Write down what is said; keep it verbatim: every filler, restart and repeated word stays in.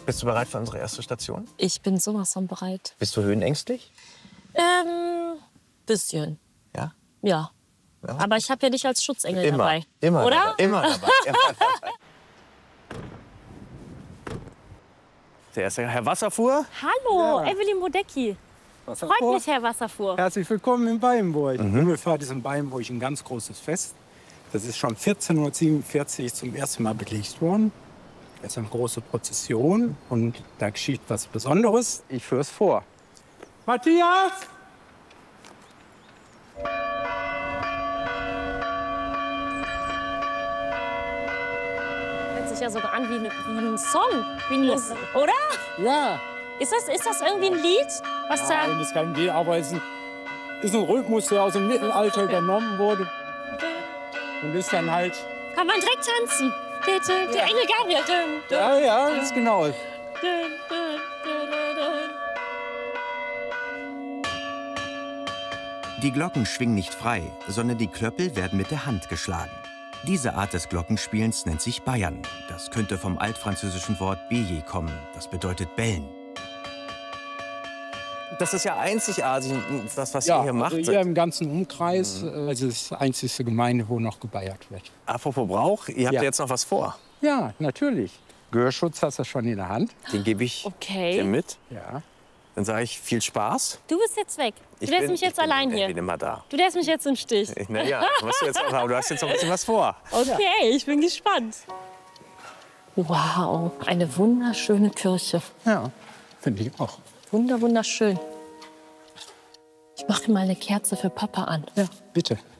Bist du bereit für unsere erste Station? Ich bin sowas von bereit. Bist du höhenängstlich? Ähm, bisschen. Ja? Ja. Ja. Aber ich habe ja dich als Schutzengel Immer, dabei. immer Oder? dabei, immer dabei. Immer dabei. Der erste Herr Wasserfuhr. Hallo, Ja. Evelyn Modecki. Wasserfuhr. Freut mich, Herr Wasserfuhr. Herzlich willkommen in Beyenburg. Mhm. Himmelfahrt ist in Beyenburg ein ganz großes Fest. Das ist schon vierzehnhundertsiebenundvierzig zum ersten Mal belegt worden. Das ist eine große Prozession und da geschieht was Besonderes. Ich führe es vor. Matthias! Hört sich ja sogar an wie, ein- wie ein Song, wie ein, oder? Ja, Ist das, ist das irgendwie ein Lied? Was da? nein, das kann jeder, aber es ist ein, ist ein Rhythmus, der aus dem Mittelalter übernommen wurde. Und ist dann halt, Kann man direkt tanzen? Der, der, der Engel Gabriel. Dun, dun, ja, ja, das ist genau. dun, dun, dun, dun. Die Glocken schwingen nicht frei, sondern die Klöppel werden mit der Hand geschlagen. Diese Art des Glockenspielens nennt sich Bayern. Das könnte vom altfranzösischen Wort béjer kommen. Das bedeutet bellen. Das ist ja einzigartig, das, was Ja, ihr hier macht. also hier im ganzen Umkreis, äh, also das ist die einzige Gemeinde, wo noch gebeiert wird. Apropos Brauch, ihr habt Ja. ja jetzt noch was vor. Ja, natürlich. Gehörschutz hast du schon in der Hand. Den gebe ich Okay. dir mit. Ja. Dann sage ich viel Spaß. Du bist jetzt weg. Du Ich lässt bin- mich jetzt ich bin, allein Ich hier. bin immer da. Du lässt mich jetzt im Stich. Ich- Na ja, was du jetzt auch haben. Du hast jetzt noch ein bisschen was vor. Okay, ich bin gespannt. Wow, eine wunderschöne Kirche. Ja, finde ich auch. Wunder, wunderschön. Ich mache mal eine Kerze für Papa an. Ja, bitte.